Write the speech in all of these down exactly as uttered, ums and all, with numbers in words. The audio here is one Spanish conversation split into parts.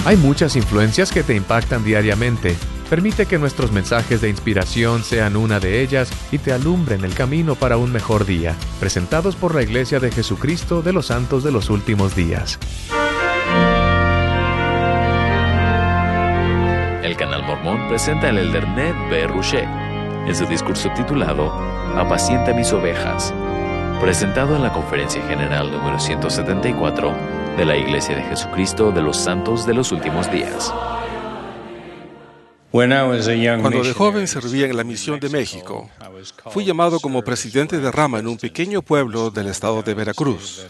Hay muchas influencias que te impactan diariamente. Permite que nuestros mensajes de inspiración sean una de ellas y te alumbren el camino para un mejor día. Presentados por la Iglesia de Jesucristo de los Santos de los Últimos Días. El Canal Mormón presenta al elder Ned B. Rouchet en su discurso titulado Apacienta mis ovejas, presentado en la Conferencia General número ciento setenta y cuatro de la Iglesia de Jesucristo de los Santos de los Últimos Días. Cuando de joven servía en la Misión de México, fui llamado como presidente de rama en un pequeño pueblo del estado de Veracruz.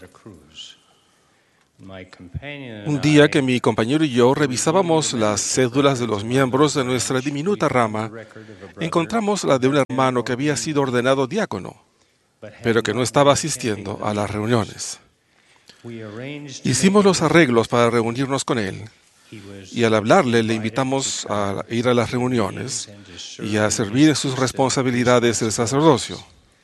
Un día que mi compañero y yo revisábamos las cédulas de los miembros de nuestra diminuta rama, encontramos la de un hermano que había sido ordenado diácono, pero que no estaba asistiendo a las reuniones. Hicimos los arreglos para reunirnos con él, y al hablarle le invitamos a ir a las reuniones y a servir en sus responsabilidades del sacerdocio.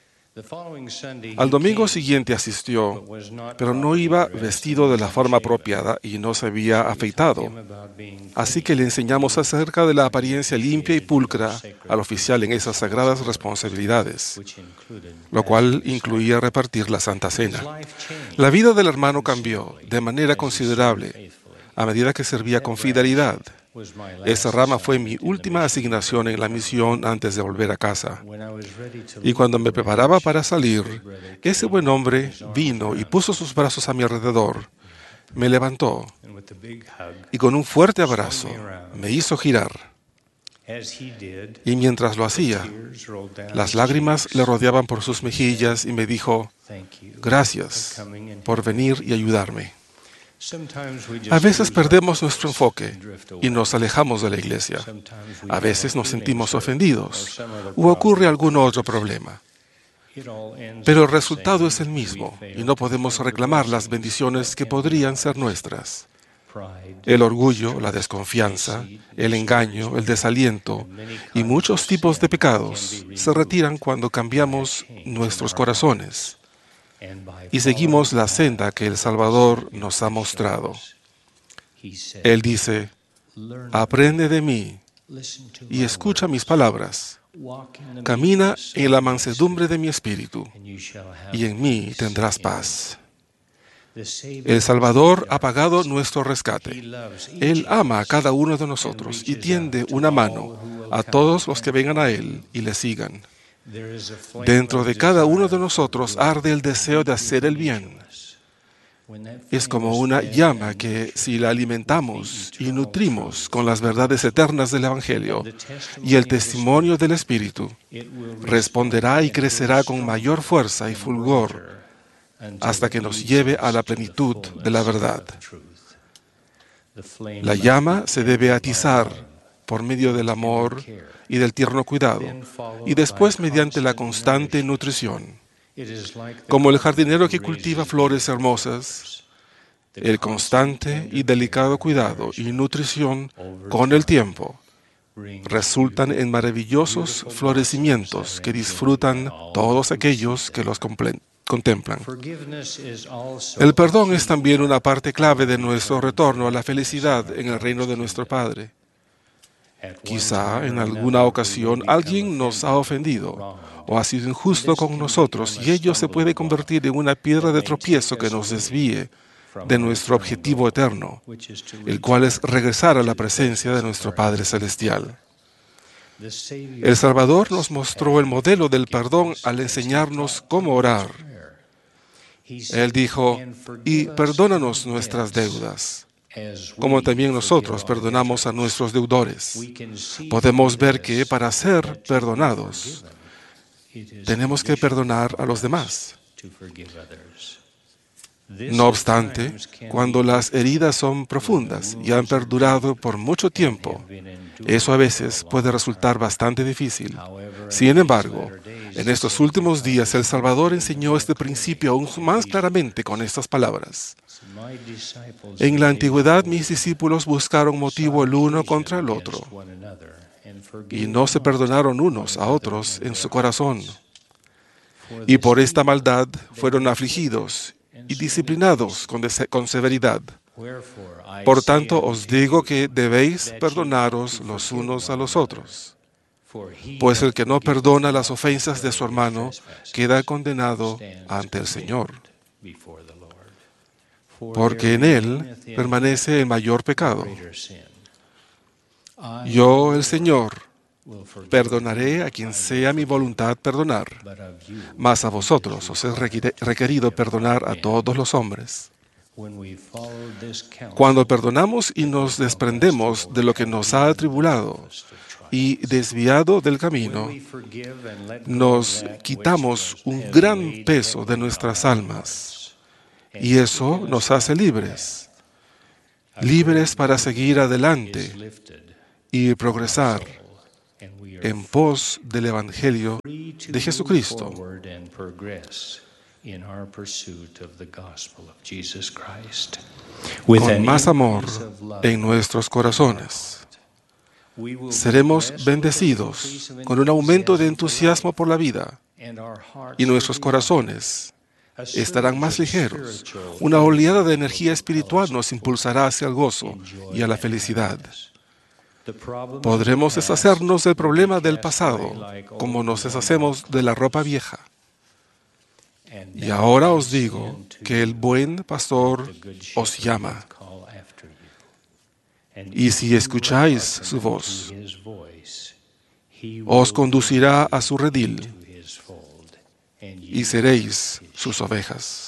Al domingo siguiente asistió, pero no iba vestido de la forma apropiada y no se había afeitado. Así que le enseñamos acerca de la apariencia limpia y pulcra al oficial en esas sagradas responsabilidades, lo cual incluía repartir la Santa Cena. La vida del hermano cambió de manera considerable a medida que servía con fidelidad. Esa rama fue mi última asignación en la misión antes de volver a casa. Y cuando me preparaba para salir, ese buen hombre vino y puso sus brazos a mi alrededor, me levantó y con un fuerte abrazo me hizo girar. Y mientras lo hacía, las lágrimas le rodeaban por sus mejillas y me dijo, gracias por venir y ayudarme. A veces perdemos nuestro enfoque y nos alejamos de la iglesia. A veces nos sentimos ofendidos o ocurre algún otro problema. Pero el resultado es el mismo y no podemos reclamar las bendiciones que podrían ser nuestras. El orgullo, la desconfianza, el engaño, el desaliento y muchos tipos de pecados se retiran cuando cambiamos nuestros corazones y seguimos la senda que el Salvador nos ha mostrado. Él dice, aprende de mí y escucha mis palabras. Camina en la mansedumbre de mi espíritu y en mí tendrás paz. El Salvador ha pagado nuestro rescate. Él ama a cada uno de nosotros y tiende una mano a todos los que vengan a Él y le sigan. Dentro de cada uno de nosotros arde el deseo de hacer el bien. Es como una llama que, si la alimentamos y nutrimos con las verdades eternas del Evangelio y el testimonio del Espíritu, responderá y crecerá con mayor fuerza y fulgor hasta que nos lleve a la plenitud de la verdad. La llama se debe atizar por medio del amor y del tierno cuidado, y después mediante la constante nutrición. Como el jardinero que cultiva flores hermosas, el constante y delicado cuidado y nutrición con el tiempo resultan en maravillosos florecimientos que disfrutan todos aquellos que los contemplan. El perdón es también una parte clave de nuestro retorno a la felicidad en el reino de nuestro Padre. Quizá en alguna ocasión alguien nos ha ofendido o ha sido injusto con nosotros y ello se puede convertir en una piedra de tropiezo que nos desvíe de nuestro objetivo eterno, el cual es regresar a la presencia de nuestro Padre Celestial. El Salvador nos mostró el modelo del perdón al enseñarnos cómo orar. Él dijo, y perdónanos nuestras deudas, como también nosotros perdonamos a nuestros deudores. Podemos ver que para ser perdonados, tenemos que perdonar a los demás. No obstante, cuando las heridas son profundas y han perdurado por mucho tiempo, eso a veces puede resultar bastante difícil. Sin embargo, en estos últimos días el Salvador enseñó este principio aún más claramente con estas palabras. En la antigüedad mis discípulos buscaron motivo el uno contra el otro y no se perdonaron unos a otros en su corazón. Y por esta maldad fueron afligidos y disciplinados con, con severidad. Por tanto, os digo que debéis perdonaros los unos a los otros, pues el que no perdona las ofensas de su hermano queda condenado ante el Señor, porque en él permanece el mayor pecado. Yo, el Señor, perdonaré a quien sea mi voluntad perdonar, mas a vosotros os es requerido perdonar a todos los hombres. Cuando perdonamos y nos desprendemos de lo que nos ha atribulado y desviado del camino, nos quitamos un gran peso de nuestras almas y eso nos hace libres, libres para seguir adelante y progresar en pos del Evangelio de Jesucristo, con más amor en nuestros corazones. Seremos bendecidos con un aumento de entusiasmo por la vida y nuestros corazones estarán más ligeros. Una oleada de energía espiritual nos impulsará hacia el gozo y a la felicidad. Podremos deshacernos del problema del pasado como nos deshacemos de la ropa vieja. Y ahora os digo que el buen pastor os llama. Y si escucháis su voz, os conducirá a su redil y seréis sus ovejas.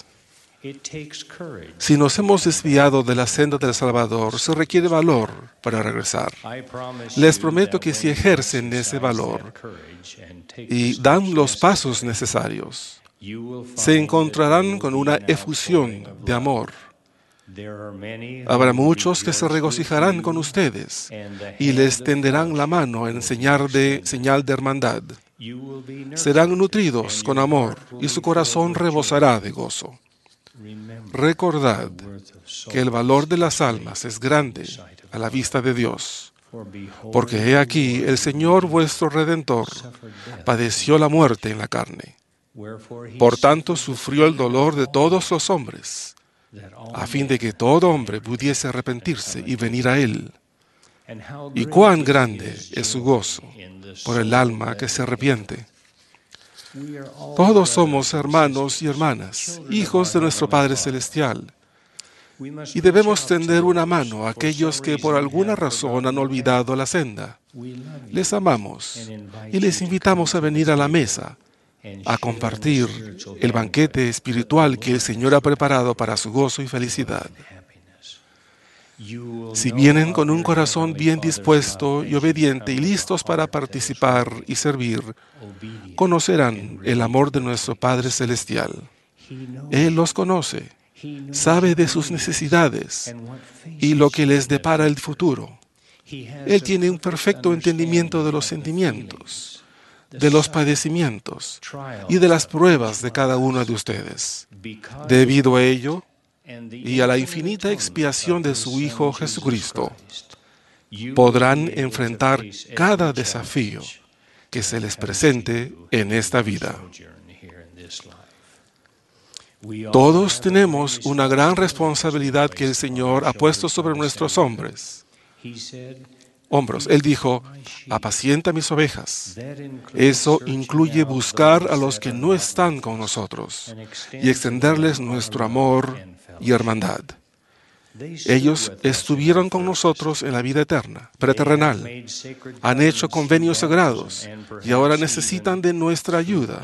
Si nos hemos desviado de la senda del Salvador, se requiere valor para regresar. Les prometo que si ejercen ese valor y dan los pasos necesarios, se encontrarán con una efusión de amor. Habrá muchos que se regocijarán con ustedes y les tenderán la mano en señal de, señal de hermandad. Serán nutridos con amor y su corazón rebosará de gozo. Recordad que el valor de las almas es grande a la vista de Dios, porque he aquí el Señor vuestro Redentor padeció la muerte en la carne. Por tanto, sufrió el dolor de todos los hombres, a fin de que todo hombre pudiese arrepentirse y venir a Él. Y cuán grande es su gozo por el alma que se arrepiente. Todos somos hermanos y hermanas, hijos de nuestro Padre Celestial, y debemos tender una mano a aquellos que por alguna razón han olvidado la senda. Les amamos y les invitamos a venir a la mesa, a compartir el banquete espiritual que el Señor ha preparado para su gozo y felicidad. Si vienen con un corazón bien dispuesto y obediente y listos para participar y servir, conocerán el amor de nuestro Padre Celestial. Él los conoce, sabe de sus necesidades y lo que les depara el futuro. Él tiene un perfecto entendimiento de los sentimientos, de los padecimientos y de las pruebas de cada uno de ustedes. Debido a ello, y a la infinita expiación de su Hijo Jesucristo, podrán enfrentar cada desafío que se les presente en esta vida. Todos tenemos una gran responsabilidad que el Señor ha puesto sobre nuestros hombres. Hombros. Él dijo, apacienta mis ovejas. Eso incluye buscar a los que no están con nosotros y extenderles nuestro amor y hermandad. Ellos estuvieron con nosotros en la vida eterna, preterrenal. Han hecho convenios sagrados y ahora necesitan de nuestra ayuda.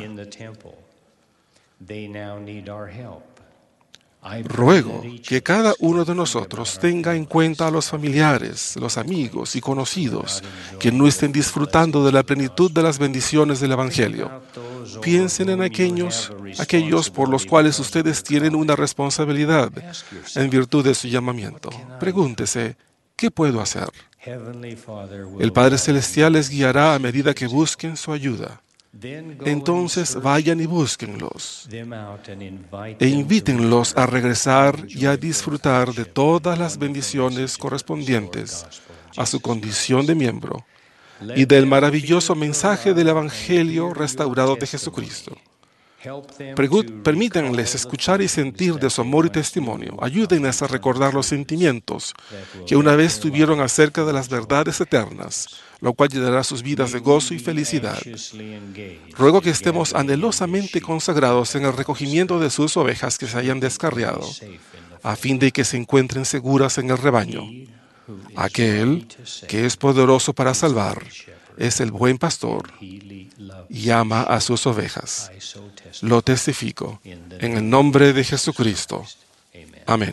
Ruego que cada uno de nosotros tenga en cuenta a los familiares, los amigos y conocidos que no estén disfrutando de la plenitud de las bendiciones del Evangelio. Piensen en aquellos, aquellos por los cuales ustedes tienen una responsabilidad en virtud de su llamamiento. Pregúntese, ¿qué puedo hacer? El Padre Celestial les guiará a medida que busquen su ayuda. Entonces vayan y búsquenlos e invítenlos a regresar y a disfrutar de todas las bendiciones correspondientes a su condición de miembro y del maravilloso mensaje del Evangelio restaurado de Jesucristo. Pregu- Permítanles escuchar y sentir de su amor y testimonio. Ayúdenles a recordar los sentimientos que una vez tuvieron acerca de las verdades eternas, lo cual llenará sus vidas de gozo y felicidad. Ruego que estemos anhelosamente consagrados en el recogimiento de sus ovejas que se hayan descarriado, a fin de que se encuentren seguras en el rebaño. Aquel que es poderoso para salvar es el buen pastor y ama a sus ovejas. Lo testifico en el nombre de Jesucristo. Amén.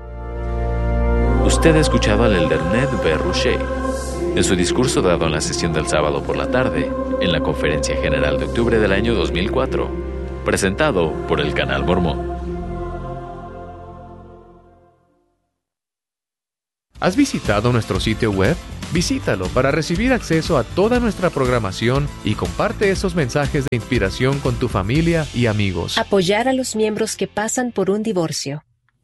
Usted ha escuchado al elder Ned B. Rushe en su discurso dado en la sesión del sábado por la tarde en la Conferencia General de octubre del año dos mil cuatro, presentado por el Canal Mormón. ¿Has visitado nuestro sitio web? Visítalo para recibir acceso a toda nuestra programación y comparte esos mensajes de inspiración con tu familia y amigos. Apoyar a los miembros que pasan por un divorcio.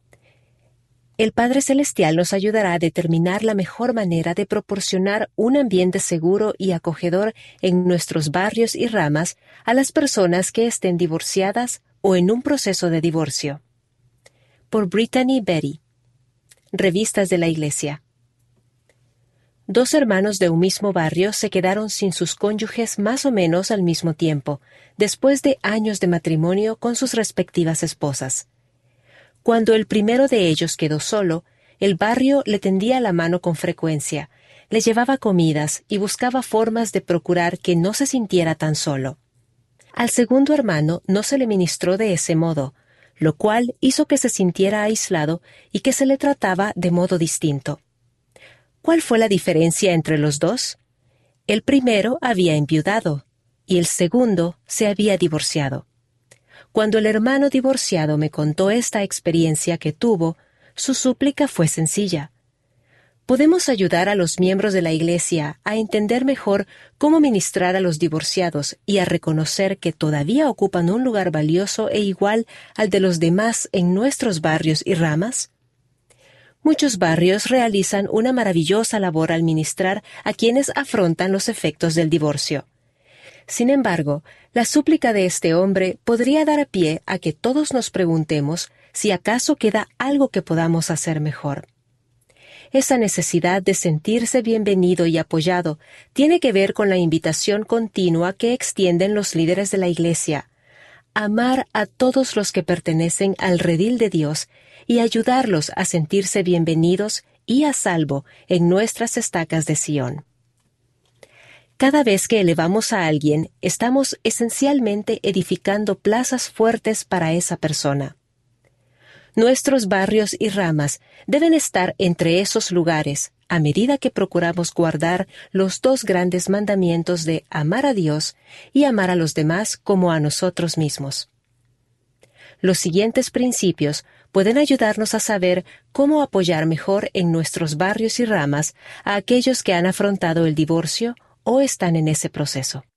El Padre Celestial nos ayudará a determinar la mejor manera de proporcionar un ambiente seguro y acogedor en nuestros barrios y ramas a las personas que estén divorciadas o en un proceso de divorcio. Por Brittany Betty. Revistas de la Iglesia. Dos hermanos de un mismo barrio se quedaron sin sus cónyuges más o menos al mismo tiempo, después de años de matrimonio con sus respectivas esposas. Cuando el primero de ellos quedó solo, el barrio le tendía la mano con frecuencia, le llevaba comidas y buscaba formas de procurar que no se sintiera tan solo. Al segundo hermano no se le ministró de ese modo, lo cual hizo que se sintiera aislado y que se le trataba de modo distinto. ¿Cuál fue la diferencia entre los dos? El primero había enviudado y el segundo se había divorciado. Cuando el hermano divorciado me contó esta experiencia que tuvo, su súplica fue sencilla. Podemos ayudar a los miembros de la Iglesia a entender mejor cómo ministrar a los divorciados y a reconocer que todavía ocupan un lugar valioso e igual al de los demás en nuestros barrios y ramas. Muchos barrios realizan una maravillosa labor al ministrar a quienes afrontan los efectos del divorcio. Sin embargo, la súplica de este hombre podría dar pie a que todos nos preguntemos si acaso queda algo que podamos hacer mejor. Esa necesidad de sentirse bienvenido y apoyado tiene que ver con la invitación continua que extienden los líderes de la Iglesia, amar a todos los que pertenecen al redil de Dios y ayudarlos a sentirse bienvenidos y a salvo en nuestras estacas de Sión. Cada vez que elevamos a alguien, estamos esencialmente edificando plazas fuertes para esa persona. Nuestros barrios y ramas deben estar entre esos lugares a medida que procuramos guardar los dos grandes mandamientos de amar a Dios y amar a los demás como a nosotros mismos. Los siguientes principios pueden ayudarnos a saber cómo apoyar mejor en nuestros barrios y ramas a aquellos que han afrontado el divorcio o están en ese proceso.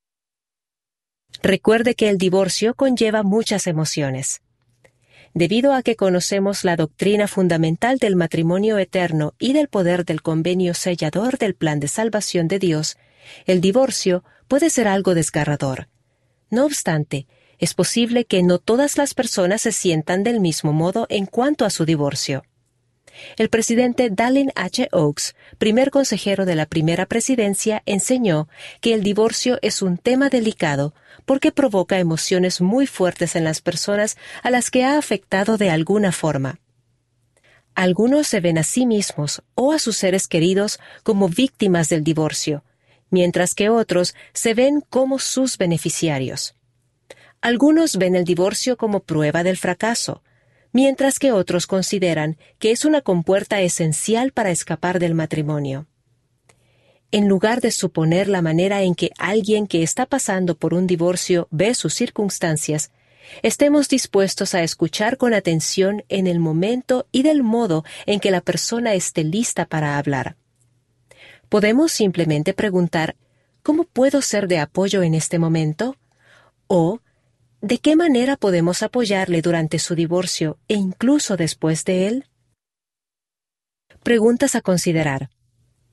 Recuerde que el divorcio conlleva muchas emociones. Debido a que conocemos la doctrina fundamental del matrimonio eterno y del poder del convenio sellador del plan de salvación de Dios, el divorcio puede ser algo desgarrador. No obstante, es posible que no todas las personas se sientan del mismo modo en cuanto a su divorcio. El presidente Dallin H. Oaks, primer consejero de la primera presidencia, enseñó que el divorcio es un tema delicado porque provoca emociones muy fuertes en las personas a las que ha afectado de alguna forma. Algunos se ven a sí mismos o a sus seres queridos como víctimas del divorcio, mientras que otros se ven como sus beneficiarios. Algunos ven el divorcio como prueba del fracaso, mientras que otros consideran que es una compuerta esencial para escapar del matrimonio. En lugar de suponer la manera en que alguien que está pasando por un divorcio ve sus circunstancias, estemos dispuestos a escuchar con atención en el momento y del modo en que la persona esté lista para hablar. Podemos simplemente preguntar, ¿cómo puedo ser de apoyo en este momento? O, ¿de qué manera podemos apoyarle durante su divorcio e incluso después de él? Preguntas a considerar.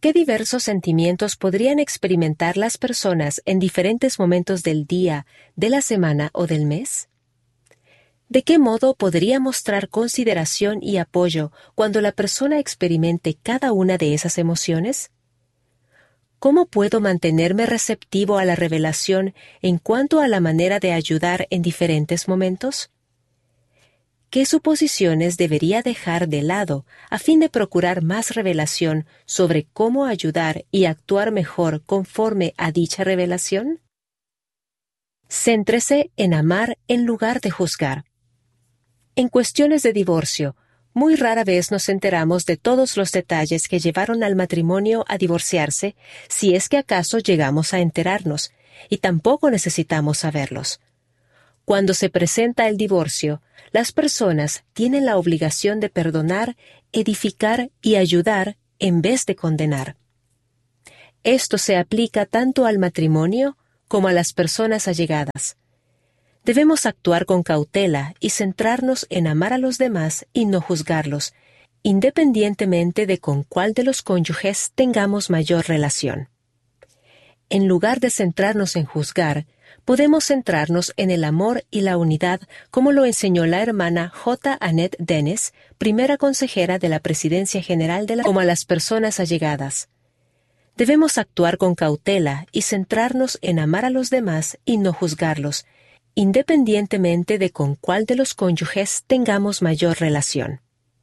¿Qué diversos sentimientos podrían experimentar las personas en diferentes momentos del día, de la semana o del mes? ¿De qué modo podría mostrar consideración y apoyo cuando la persona experimente cada una de esas emociones? ¿Cómo puedo mantenerme receptivo a la revelación en cuanto a la manera de ayudar en diferentes momentos? ¿Qué suposiciones debería dejar de lado a fin de procurar más revelación sobre cómo ayudar y actuar mejor conforme a dicha revelación? Céntrese en amar en lugar de juzgar. En cuestiones de divorcio, muy rara vez nos enteramos de todos los detalles que llevaron al matrimonio a divorciarse, si es que acaso llegamos a enterarnos, y tampoco necesitamos saberlos. Cuando se presenta el divorcio, las personas tienen la obligación de perdonar, edificar y ayudar en vez de condenar. Esto se aplica tanto al matrimonio como a las personas allegadas. Debemos actuar con cautela y centrarnos en amar a los demás y no juzgarlos, independientemente de con cuál de los cónyuges tengamos mayor relación. En lugar de centrarnos en juzgar, podemos centrarnos en el amor y la unidad, como lo enseñó la hermana J. Annette Dennis, primera consejera de la Presidencia General de la como a las personas allegadas. Debemos actuar con cautela y centrarnos en amar a los demás y no juzgarlos, independientemente de con cuál de los cónyuges tengamos mayor relación.